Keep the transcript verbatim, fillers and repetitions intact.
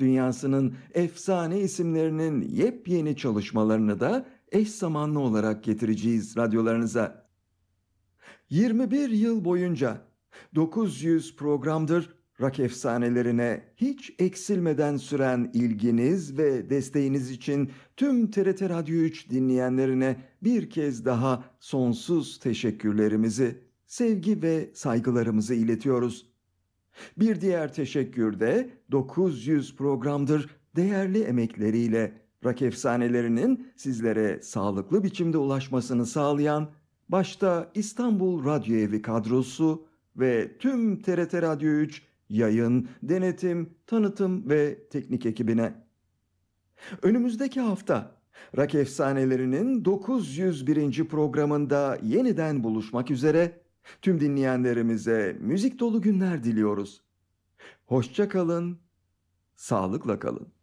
dünyasının efsane isimlerinin yepyeni çalışmalarını da eş zamanlı olarak getireceğiz radyolarınıza. yirmi bir yıl boyunca dokuz yüz programdır rock efsanelerine hiç eksilmeden süren ilginiz ve desteğiniz için tüm T R T Radyo üç dinleyenlerine bir kez daha sonsuz teşekkürlerimizi, sevgi ve saygılarımızı iletiyoruz. Bir diğer teşekkür de dokuz yüz programdır değerli emekleriyle rock efsanelerinin sizlere sağlıklı biçimde ulaşmasını sağlayan başta İstanbul Radyo Evi kadrosu ve tüm T R T Radyo üç yayın, denetim, tanıtım ve teknik ekibine. Önümüzdeki hafta rock efsanelerinin dokuz yüz birinci programında yeniden buluşmak üzere tüm dinleyenlerimize müzik dolu günler diliyoruz. Hoşça kalın, sağlıkla kalın.